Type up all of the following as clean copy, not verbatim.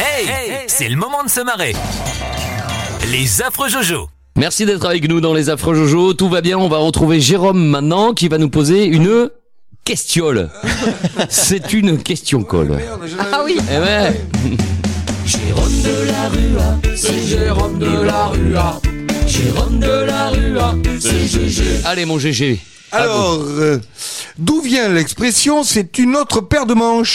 Hey, c'est le moment de se marrer. Les affreux Jojo. Merci d'être avec nous dans les affreux Jojo. Tout va bien, on va retrouver Jérôme maintenant qui va nous poser une questiole. C'est une question colle. Ah oui. Eh ouais. Jérôme de la Rua, c'est Jérôme de la Rua. Jérôme de la Rua, c'est GG. Allez mon GG. Alors, d'où vient l'expression c'est une autre paire de manches?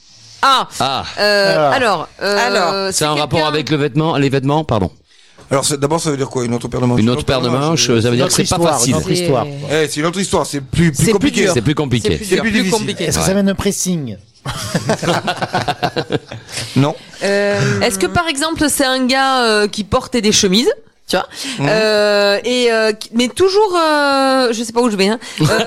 Alors, C'est un rapport avec les vêtements, pardon. Alors d'abord ça veut dire quoi, une autre paire de manches? Une autre paire de manches, ça veut dire que c'est pas facile. Une autre histoire. C'est une autre histoire, c'est plus compliqué. C'est plus compliqué. C'est plus difficile. compliqué. Est-ce que ça vient d'un pressing? Non. Est-ce que par exemple c'est un gars qui portait des chemises, tu vois, mais toujours, je sais pas où je vais. Hein.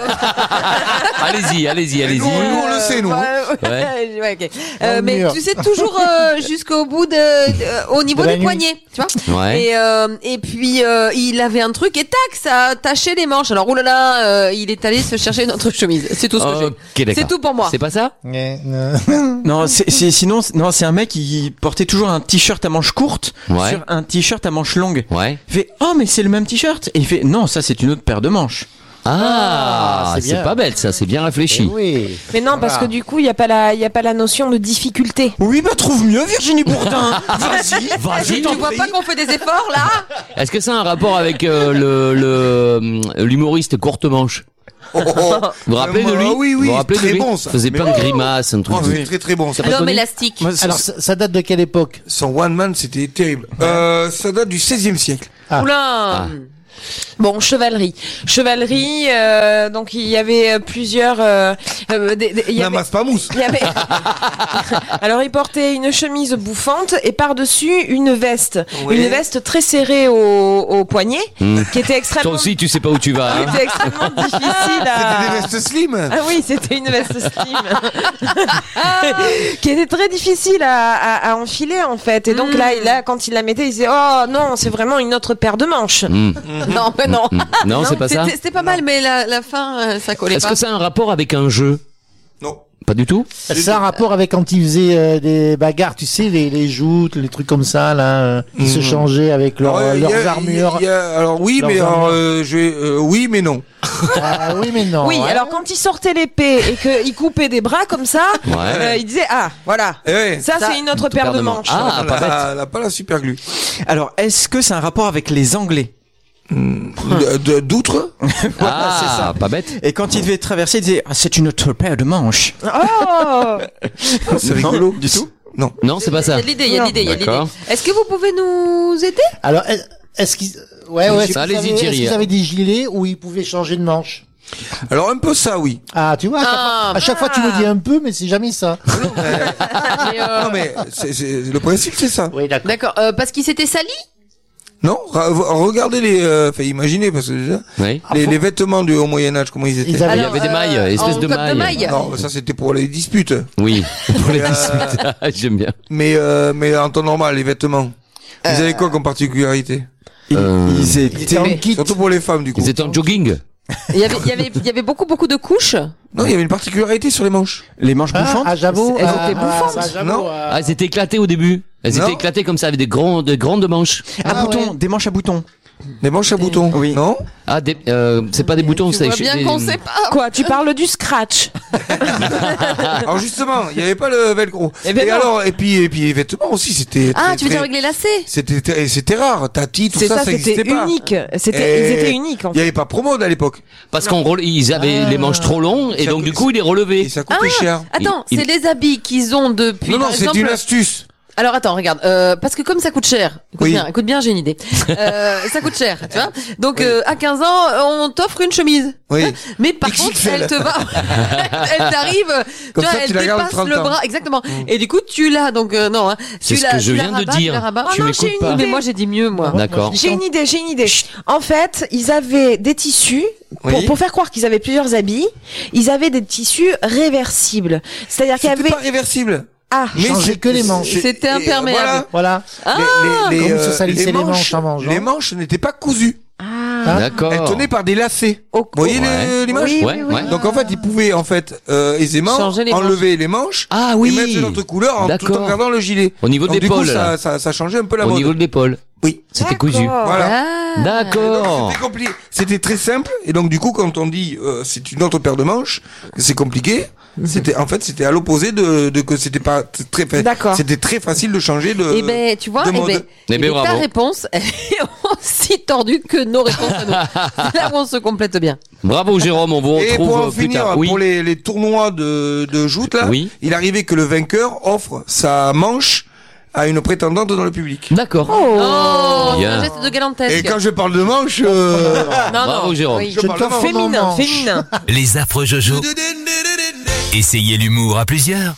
Allez-y. Nous on le sait, nous. Ouais, ok. Mais mur. tu sais toujours jusqu'au bout au niveau De la du nuit. poignet, tu vois. Ouais. Et puis il avait un truc et tac, ça a taché les manches. Alors oulala, il est allé se chercher une autre chemise. C'est tout ce que Ok, j'ai. d'accord. C'est tout pour moi. C'est pas ça? Non, c'est un mec qui portait toujours un t-shirt à manches courtes Ouais. sur un t-shirt à manches longues. Ouais. Il fait oh mais c'est le même t-shirt et il fait non ça c'est une autre paire de manches. Ah, c'est c'est bien. pas bête ça, c'est bien réfléchi. Oui. Mais non, parce que du coup, il y a pas la notion de difficulté. Oui bah trouve mieux Virginie Bourdin. Vas-y. Tu vois pas qu'on fait des efforts là? Est-ce que ça a un rapport avec l'humoriste Courte Manche? Vous vous rappelez de lui? Oui, Vous vous rappelez très de lui? bon ça. Faisait plein de grimaces, un truc. Oh, c'est très très bon ça. pas L'homme connu élastique. Moi, Alors, ça date de quelle époque? Son one man c'était terrible. Ça date du 16e siècle. Oula. Bon, chevalerie. Donc il y avait plusieurs. Il y avait- N'amasse pas mousse. il y avait- Alors il portait une chemise bouffante et par-dessus une veste. Oui. Une veste très serrée au poignet, qui était Toi extrêmement, aussi, tu sais pas où tu vas. hein. qui était extrêmement difficile à... C'était des vestes slim. Ah oui, c'était une veste slim qui était très difficile à enfiler en fait. Et donc là, quand il la mettait, il disait oh non, c'est vraiment une autre paire de manches. Non, mais non. Non, c'est pas ça. C'était pas mal, mais la fin, ça collait Est-ce pas. que ça a un rapport avec un jeu? Non. Pas du tout? C'est un rapport avec quand ils faisaient des bagarres, tu sais, les joutes, les trucs comme ça, là, qui se changeaient avec leurs armures. Alors oui, Leurs mais alors, armures. oui, mais non. Ah, oui, mais non. Oui, Ouais. alors quand il sortait l'épée et qu'il coupait des bras comme ça, Ouais. il disait ah voilà, Eh ouais. ça c'est une autre paire de manches. Ah, pas bête. Elle a pas la super glue. Alors est-ce que c'est un rapport avec les Anglais? D'outre. Voilà, c'est ça. Pas bête. Et quand il devait traverser, il disait ah, c'est une autre paire de manches. Oh C'est rigolo. Du tout. Non. Non, c'est pas Il y ça. a de l'idée, il y a de l'idée, il y a de l'idée. D'accord. Est-ce que vous pouvez nous aider? Alors, est-ce qu'ils... Ouais, est-ce Allez-y, qu'ils avaient- Thierry. est-ce qu'ils avaient des gilets où ils pouvaient changer de manche? Alors un peu ça, oui. Ah, tu vois, à chaque fois tu nous dis un peu, mais c'est jamais ça. Non mais le principe c'est ça. Oui, d'accord. D'accord, parce qu'il s'était sali? Non, regardez imaginez parce que déjà Oui. les vêtements du Haut Moyen Âge comment ils étaient. Ils Il y avaient- avait des mailles, espèce en de coque de mailles. maille. Non, ça c'était pour les disputes. Oui, pour les disputes. J'aime bien. Mais en temps normal, les vêtements. Ils avaient quoi comme particularité? Ils étaient en kit. Surtout pour les femmes du coup. Ils étaient en jogging. Il y avait beaucoup de couches. Non, il y avait une particularité sur les manches. les manches bouffantes. Ah, j'avoue. Elles étaient bouffantes. bah, j'avoue, Non. Ah, elles étaient éclatées au début. Elles Non. étaient éclatées comme ça, avec des grandes manches. À boutons, des manches à boutons. Des manches à boutons. Oui. Non? Ah, c'est pas des boutons, Tu c'est vois bien qu'on sait pas. Quoi, tu parles du scratch? Alors justement, il n'y avait pas le velcro. Eh ben et non. alors, et puis les vêtements aussi, c'était. Ah, très, tu veux dire très- avec les lacets? C'était rare. Tati, tout C'est ça, ça, ça c'était n'existait pas. unique. Ils Et étaient uniques en Il n'y fait. avait pas promo à l'époque. Parce ils avaient les manches trop longues et Ça donc coûte- du coup ils les relevaient. Et ça coûtait cher. Attends, Il- c'est les habits qu'ils ont depuis. Non, non, par c'est exemple. une astuce. Alors attends, regarde, parce que comme ça coûte cher, Oui. écoute bien, j'ai une idée. Ça coûte cher, tu vois. Donc à 15 ans, on t'offre une chemise. Oui. Mais par XXL. contre, elle te va, elle t'arrive, Comme tu vois, ça, elle tu la gardes dépasse 30 le ans. bras, exactement. Et du coup, tu l'as, donc non, hein. C'est Tu ce la- que je tu la viens de rabats, tu dire. la rabats. Tu non, m'écoutes j'ai une pas. idée. Mais moi, j'ai dit mieux, moi. D'accord. J'ai une idée. En fait, ils avaient des tissus, Oui. pour faire croire qu'ils avaient plusieurs habits, ils avaient des tissus réversibles. C'est-à-dire qu'il y C'était avait... pas réversible. Ah, Changer que les manches. C'était imperméable. Voilà. Les Comme ils se salissaient les manches en mangeant. Les manches n'étaient pas cousues. ah. D'accord. Elle tenait par des lacets. Vous voyez l'image? Oui, Ouais, ouais. Donc en fait, ils pouvaient aisément Changer les enlever les manches Ah et oui. mettre une autre couleur tout en D'accord. gardant le gilet. Au niveau de Donc, du coup, l'épaule, là. ça changeait un peu la Au mode. niveau de l'épaule. Oui. C'était cousu. Voilà. D'accord. C'était compliqué. C'était très simple. Et donc du coup, quand on dit c'est une autre paire de manches, que c'est compliqué, c'était à l'opposé de que c'était pas très D'accord. C'était très facile de changer de. Eh ben, tu vois, de mode. Eh ben, ta bravo. réponse elle est aussi tordue que nos réponses à nous. C'est là où on se complète bien. Bravo Jérôme, on vous Et pour en retrouve plus finir, tard. Oui. pour les tournois de joute là, Oui. il arrivait que le vainqueur offre sa manche à une prétendante dans le public. D'accord. Oh, Bien. c'est un geste de galantesque. Et quand je parle de manche, Non, Bravo Jérôme. Oui. je Je parle te de manche. fais mon Féminin, manche. féminin. Les affreux Jojo. Essayez l'humour à plusieurs.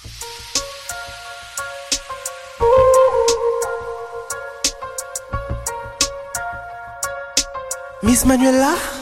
Miss Manuela